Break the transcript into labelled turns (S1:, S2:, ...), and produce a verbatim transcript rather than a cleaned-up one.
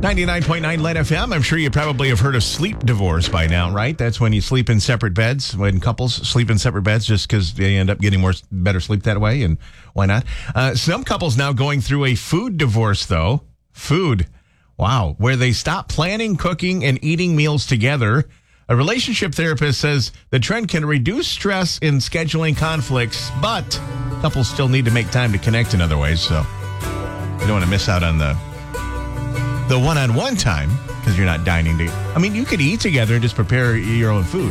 S1: ninety-nine point nine Lead F M. I'm sure you probably have heard of sleep divorce by now, right? That's when you sleep in separate beds, when couples sleep in separate beds just because they end up getting more better sleep that way, and why not? Uh, some couples now going through a food divorce, though. Food. Wow. Where they stop planning, cooking, and eating meals together. A relationship therapist says the trend can reduce stress in scheduling conflicts, but couples still need to make time to connect in other ways, so you don't want to miss out on the the one-on-one time because you're not dining together. I mean, you could eat together and just prepare your own food.